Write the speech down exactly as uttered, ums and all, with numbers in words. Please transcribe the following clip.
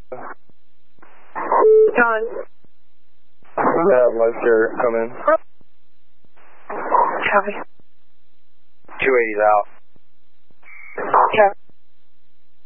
John. Uh, Lester, come in. Copy. two eighty's out. Copy.